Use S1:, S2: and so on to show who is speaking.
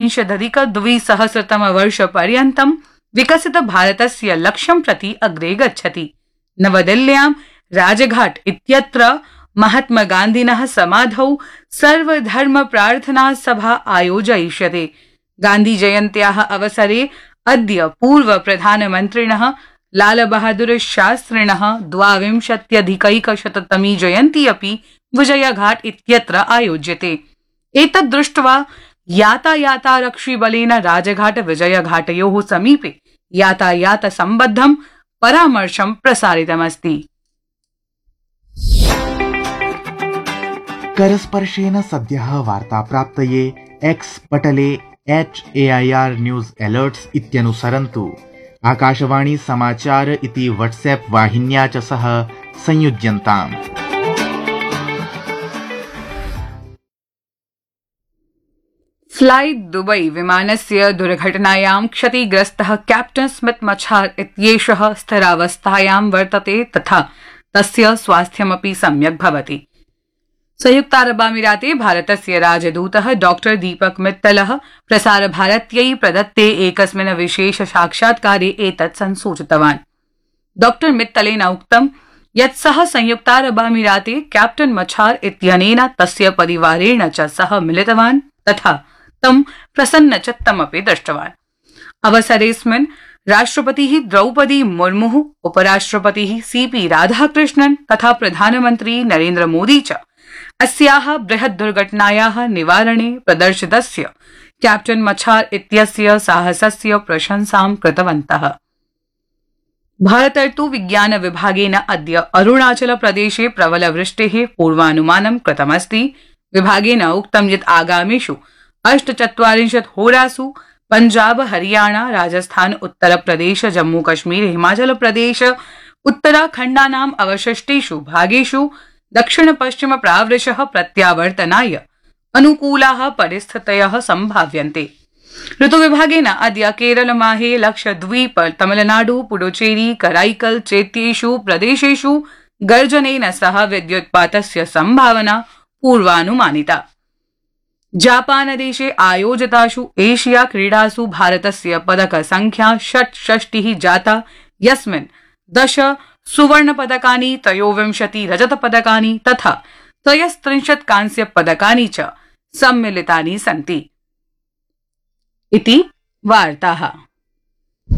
S1: 2030-2032 विकसित भारतस्य लक्ष्यं प्रति अग्रे गच्छति। नवदिल्ल्यां राजघाट इत्यत्र महात्मा गान्धिनः समाधौ सर्वधर्म प्रार्थना सभा आयोजयिष्यते। गान्धी जयन्त्याः अवसरे अद्य पूर्व प्रधानमन्त्रिणः लाल बहादुर शास्त्रिणः 22अधिकैकशततमी जयन्ती अपि विजयघाट इत्यत्र आयोज्यते। एतद् दृष्ट्वा यातायातारक्षिबलेन राजघाट विजयघाटयोः समीपे यातायात सम्बद्धं परामर्शं प्रसारितमस्ति।
S2: करस्पर्शेन सद्यः वार्ता प्राप्तये एक्स पटले @AIR न्यूज अलर्ट्स इत्यनुसरन्तु। आकाशवाणी समाचार इति व्हाट्सएप वाहिन्या च सह संयुज्यन्ताम्।
S1: फ्लाई दुबई विमानस्य दुर्घटनायां क्षतिग्रस्तः कैप्टन स्मिथ मछार इत्येषः स्थिरावस्थायां वर्तते तथा तस्य स्वास्थ्यमपि सम्यक् भवति। संयुक्तारबामीराते भारतस्य राजदूतः डॉक्टर दीपक मित्तलः प्रसारभारत्यै प्रदत्ते एकस्मिन् विशेष साक्षात्कारे एतत् संसूचितवान्। डॉक्टर मित्तलेन उक्तं यत् सः संयुक्तारबामीराते कैप्टन मछार इत्यनेन तस्य परिवारेण च सह मिलितवान् तथा तं प्रसन्नचित्तमपि दृष्टवान्। अवसरेऽस्मिन् राष्ट्रपतिः द्रौपदी मुर्मुः, उपराष्ट्रपतिः CP राधाकृष्णन् तथा प्रधानमन्त्री नरेन्द्र मोदी च अस्याः बृहत् दुर्घटनायाः निवारणे प्रदर्शितस्य कैप्टन मछार इत्यस्य साहसस्य प्रशंसां कृतवन्तः। भारतर्तु विज्ञान विभागेन अद्य अरुणाचल प्रदेशे प्रबलवृष्टेः पूर्वानुमानं कृतमस्ति। विभागेन उक्तं यत् आगामिषु 48 होरासु पंजाब, हरियाणा, राजस्थान, उत्तर प्रदेश, जम्मू कश्मीर, हिमाचल प्रदेश, उत्तराखण्डानाम् अवशिष्टेषु भागेषु दक्षिण पश्चिम प्रावृषः प्रत्यावर्तनाय अनुकूलाः परिस्थितयः सम्भाव्यन्ते। ऋतुविभागेन अद्य केरल, माहे, लक्षद्वीप, तमिलनाडु, पुडुचेरी, कराईकल चेत्येषु प्रदेशेषु गर्जनेन सह विद्युत्पातस्य सम्भावना पूर्वानुमानिता। जापान देशे आयोजितासु एशिया क्रीडासु भारतस्य पदक संख्या 66 जाता, यस्मिन् 10 सुवर्णपदकानि, 23 रजतपदकानि तथा 33 कांस्यपदकानि च सम्मिलितानि सन्ति। इति वार्ताः।